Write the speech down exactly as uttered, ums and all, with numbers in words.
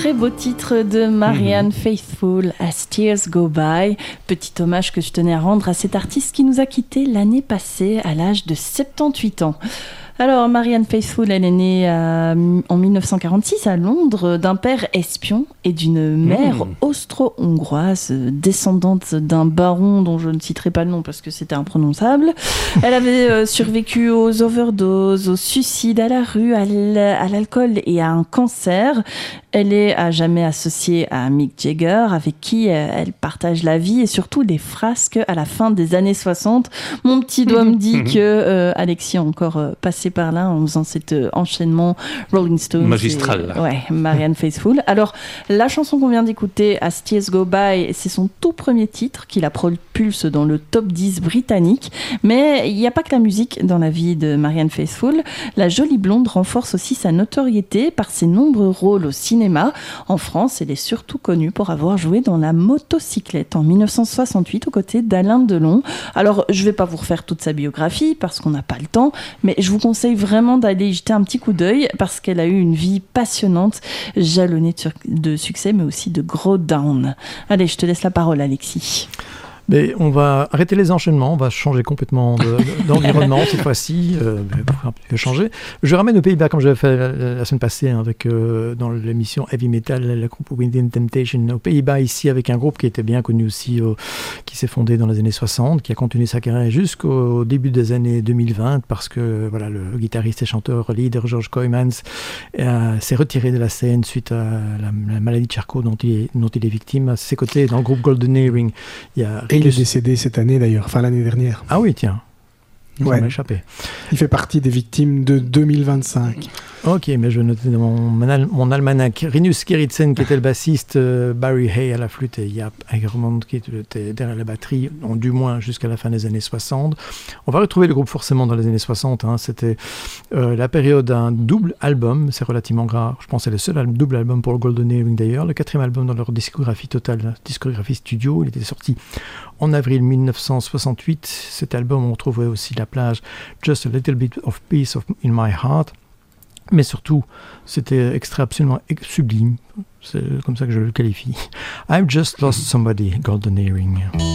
très beau titre de Marianne Faithfull, As Tears Go By. Petit hommage que je tenais à rendre à cet artiste qui nous a quittés l'année passée à l'âge de soixante-dix-huit ans. Alors, Marianne Faithfull, elle est née à, en dix-neuf cent quarante-six à Londres d'un père espion et d'une mère mmh. austro-hongroise, descendante d'un baron dont je ne citerai pas le nom parce que c'était imprononçable. Elle avait euh, survécu aux overdoses, aux suicides, à la rue, à, l- à l'alcool et à un cancer. Elle est à jamais associée à Mick Jagger, avec qui euh, elle partage la vie et surtout des frasques à la fin des années soixante. Mon petit doigt me dit que euh, Alexis a encore euh, passé par là en faisant cet euh, enchaînement Rolling Stones. Magistral. Et, ouais, Marianne Faithfull. Alors, la chanson qu'on vient d'écouter, As Tears Go By, c'est son tout premier titre qui la propulse dans le top dix britannique. Mais il n'y a pas que la musique dans la vie de Marianne Faithfull. La jolie blonde renforce aussi sa notoriété par ses nombreux rôles au cinéma. En France, elle est surtout connue pour avoir joué dans La Motocyclette en dix-neuf cent soixante-huit aux côtés d'Alain Delon. Alors, je ne vais pas vous refaire toute sa biographie parce qu'on n'a pas le temps, mais je vous conseille vraiment d'aller y jeter un petit coup d'œil parce qu'elle a eu une vie passionnante, jalonnée de, sur- de succès, mais aussi de gros downs. Allez, je te laisse la parole, Alexis. Mais on va arrêter les enchaînements, on va changer complètement de, de, d'environnement cette fois-ci, euh, pour un petit peu changer. Je ramène aux Pays-Bas comme j'avais fait la, la semaine passée hein, avec, euh, dans l'émission Heavy Metal, le groupe Within Temptation aux Pays-Bas, ici avec un groupe qui était bien connu aussi, euh, qui s'est fondé dans les années soixante, qui a continué sa carrière jusqu'au début des années deux mille vingt parce que voilà, le guitariste et chanteur leader George Kooijmans euh, s'est retiré de la scène suite à la, la maladie de Charcot dont il, est, dont il est victime. À ses côtés, dans le groupe Golden Earring, il y a Et il est décédé cette année d'ailleurs, enfin l'année dernière. Ah oui, tiens. Ça Ouais. m'a échappé. Il fait partie des victimes de deux mille vingt-cinq. Ok, mais je vais noter dans mon, mon, al- mon almanach. Rinus Gerritsen, qui était le bassiste, euh, Barry Hay à la flûte et Jaap Eigerman qui était derrière la batterie, ont du moins jusqu'à la fin des années soixante. On va retrouver le groupe forcément dans les années soixante. Hein. C'était euh, la période d'un double album, c'est relativement rare. Je pense que c'est le seul al- double album pour le Golden Earring d'ailleurs. Le quatrième album dans leur discographie totale, la discographie studio. Il était sorti en avril dix-neuf cent soixante-huit. Cet album, on retrouvait aussi la plage Just a Little Bit of Peace of, in My Heart. Mais surtout, c'était extrait absolument ex- sublime. C'est comme ça que je le qualifie. I've Just Lost Somebody, Golden Earring.